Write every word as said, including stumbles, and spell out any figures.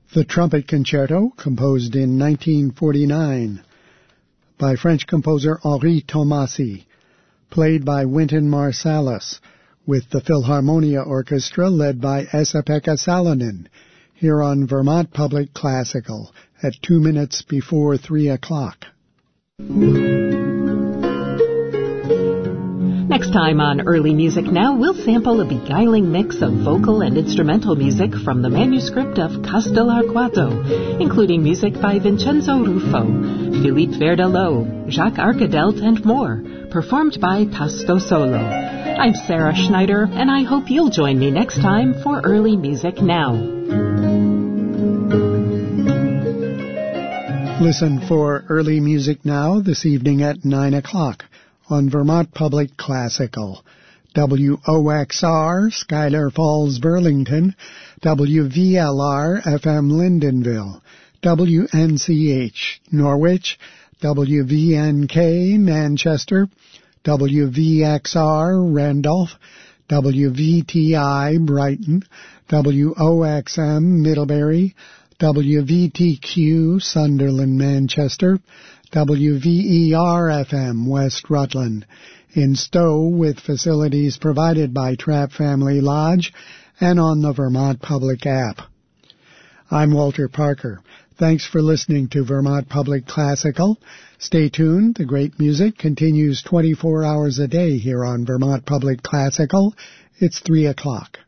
The Trumpet Concerto, composed in nineteen forty-nine by French composer Henri Tomasi, played by Wynton Marsalis, with the Philharmonia Orchestra led by Esa-Pekka Salonen, here on Vermont Public Classical at two minutes before three o'clock. Next time on Early Music Now, we'll sample a beguiling mix of vocal and instrumental music from the manuscript of Castellarquato, including music by Vincenzo Ruffo, Philippe Verdalot, Jacques Arcadelt, and more, performed by Tasto Solo. I'm Sarah Schneider, and I hope you'll join me next time for Early Music Now. Listen for Early Music Now this evening at nine o'clock. On Vermont Public Classical, W O X R, Schuyler Falls, Burlington, W V L R, F M Lyndonville, W N C H, Norwich, W V N K, Manchester, W V X R, Randolph, W V T I, Brighton, W O X M, Middlebury, W V T Q, Sunderland, Manchester, W V E R F M, West Rutland, in Stowe with facilities provided by Trapp Family Lodge and on the Vermont Public app. I'm Walter Parker. Thanks for listening to Vermont Public Classical. Stay tuned. The great music continues twenty-four hours a day here on Vermont Public Classical. It's three o'clock.